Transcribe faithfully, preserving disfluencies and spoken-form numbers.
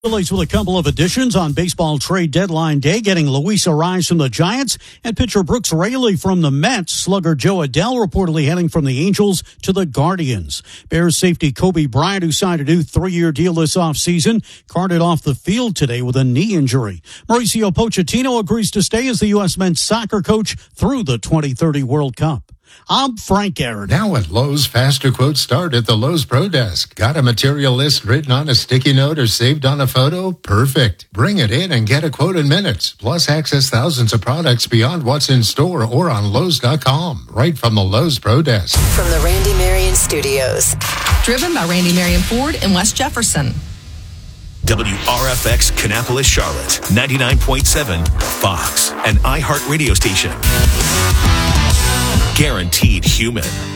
Phillies with a couple of additions on baseball trade deadline day, getting Luis Arraez from the Giants and pitcher Brooks Raley from the Mets. Slugger Joe Adell reportedly heading from the Angels to the Guardians. Bears safety Kobe Bryant, who signed a new three-year deal this offseason, carted off the field today with a knee injury. Mauricio Pochettino agrees to stay as the U S men's soccer coach through the twenty thirty World Cup. I'm Frank Aaron. Now at Lowe's, faster quotes start at the Lowe's Pro Desk. Got a material list written on a sticky note or saved on a photo? Perfect. Bring it in and get a quote in minutes. Plus, access thousands of products beyond what's in store or on Lowe's dot com. Right from the Lowe's Pro Desk. From the Randy Marion Studios. Driven by Randy Marion Ford in West Jefferson. W R F X Kannapolis, Charlotte, ninety-nine point seven, Fox, an iHeart radio station. Guaranteed human.